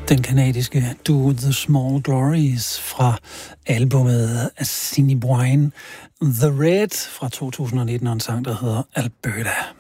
Den kanadiske duo The Small Glories fra albumet Assiniboine The Red fra 2019, og en sang, der hedder Alberta.